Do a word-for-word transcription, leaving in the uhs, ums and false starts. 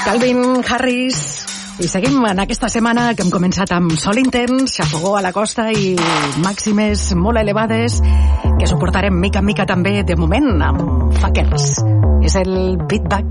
Calvin Harris. I seguim en aquesta setmana que hem començat amb sol intens, xafogó a la costa i màximes molt elevades que suportarem mica en mica també de moment amb Fuckers. És el Beat Back.